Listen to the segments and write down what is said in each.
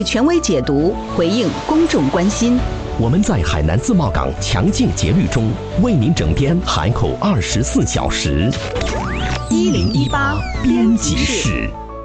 权威解读，回应公众关心。 我们在海南自贸港强劲节律中，为您整编海口24小时。1018编辑室。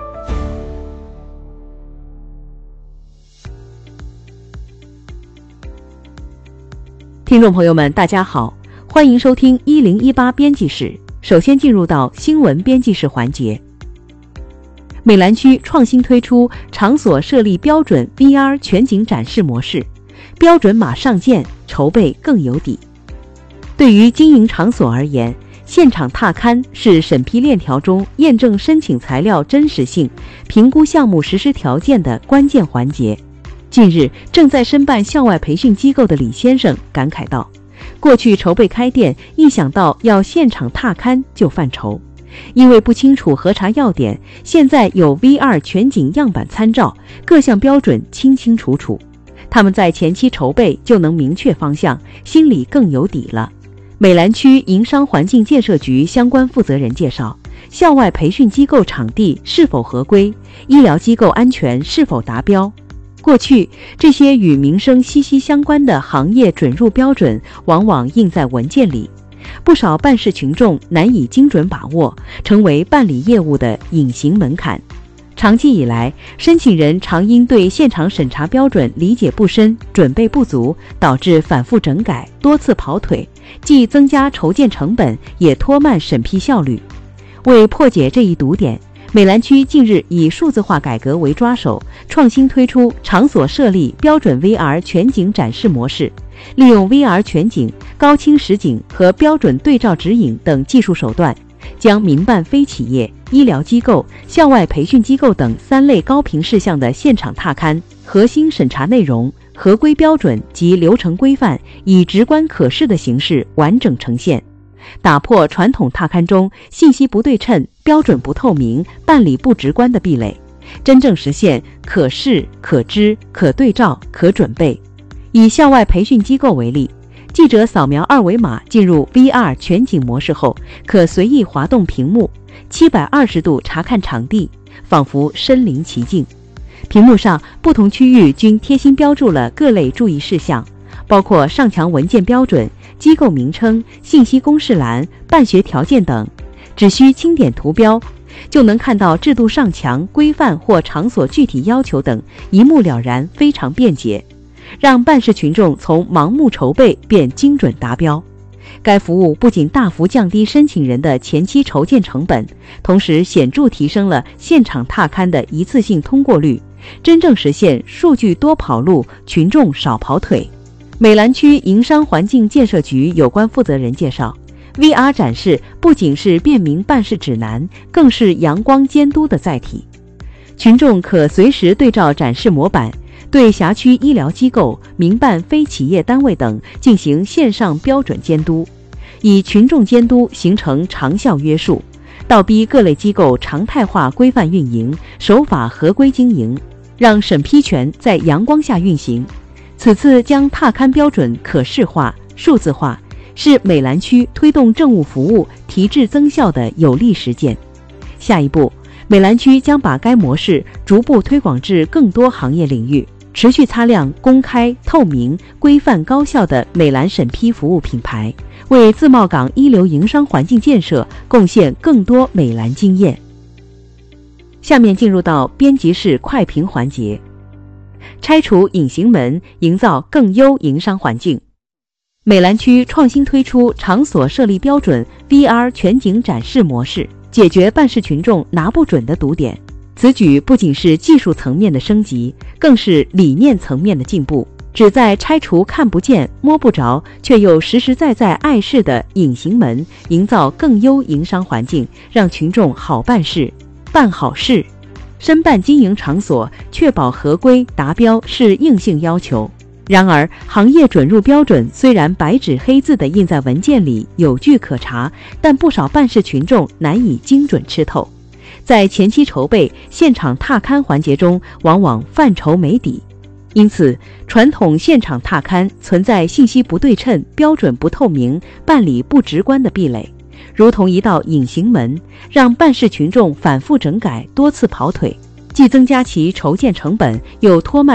听众朋友们，大家好，欢迎收听1018编辑室。首先进入到新闻编辑室环节。美兰区创新推出场所设立标准 VR 全景展示模式，标准码上线，筹备更有底。对于经营场所而言，现场踏勘是审批链条中验证申请材料真实性、评估项目实施条件的关键环节。近日，正在申办校外培训机构的李先生感慨道，过去筹备开店，一想到要现场踏勘就犯愁。因为不清楚核查要点，现在有 VR 全景样板参照，各项标准清清楚楚，他们在前期筹备就能明确方向，心里更有底了。美兰区营商环境建设局相关负责人介绍，校外培训机构场地是否合规，医疗机构安全是否达标。过去，这些与民生息息相关的行业准入标准往往印在文件里，不少办事群众难以精准把握，成为办理业务的隐形门槛。长期以来，申请人常因对现场审查标准理解不深、准备不足，导致反复整改、多次跑腿，既增加筹建成本，也拖慢审批效率。为破解这一堵点，美兰区近日以数字化改革为抓手，创新推出场所设立标准 VR 全景展示模式，利用 VR 全景、高清实景和标准对照指引等技术手段，将民办非企业、医疗机构、校外培训机构等3类高频事项的现场踏勘、核心审查内容、合规标准及流程规范，以直观可视的形式完整呈现，打破传统踏勘中信息不对称、标准不透明、办理不直观的壁垒，真正实现可视、可知、可对照、可准备。以校外培训机构为例，记者扫描二维码进入 VR 全景模式后，可随意滑动屏幕，720度查看场地，仿佛身临其境。屏幕上不同区域均贴心标注了各类注意事项，包括上墙文件标准、机构名称、信息公示栏、办学条件等，只需轻点图标，就能看到制度上墙、规范或场所具体要求等，一目了然，非常便捷，让办事群众从盲目筹备变精准达标。该服务不仅大幅降低申请人的前期筹建成本，同时显著提升了现场踏勘的一次性通过率，真正实现数据多跑路，群众少跑腿。美兰区营商环境建设局有关负责人介绍， VR 展示不仅是便民办事指南，更是阳光监督的载体。群众可随时对照展示模板，对辖区医疗机构、民办非企业单位等进行线上标准监督，以群众监督形成长效约束，倒逼各类机构常态化规范运营，守法合规经营，让审批权在阳光下运行。此次将踏勘标准可视化、数字化，是美兰区推动政务服务提质增效的有力实践。下一步，美兰区将把该模式逐步推广至更多行业领域，持续擦亮公开、透明、规范、高效的美兰审批服务品牌，为自贸港一流营商环境建设贡献更多美兰经验。下面进入到编辑室快评环节。拆除隐形门，营造更优营商环境。美兰区创新推出场所设立标准 VR 全景展示模式，解决办事群众拿不准的堵点。此举不仅是技术层面的升级，更是理念层面的进步，旨在拆除看不见、摸不着却又实实在在碍事的隐形门，营造更优营商环境，让群众好办事、办好事。申办经营场所，确保合规达标是硬性要求。然而，行业准入标准虽然白纸黑字地印在文件里，有据可查，但不少办事群众难以精准吃透。在前期筹备、现场踏勘环节中，往往犯愁没底。因此，传统现场踏勘存在信息不对称、标准不透明、办理不直观的壁垒，如同一道隐形门，让办事群众反复整改、多次跑腿。 既增加其筹建成本，又拖慢